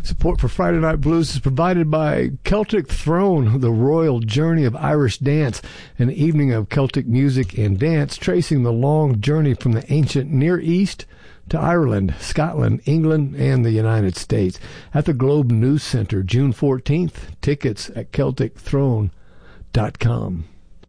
Support for Friday Night Blues is provided by Celtic Throne, the royal journey of Irish dance, an evening of Celtic music and dance, tracing the long journey from the ancient Near East to Ireland, Scotland, England, and the United States. At the Globe News Center, June 14th. Tickets at CelticThrone.com.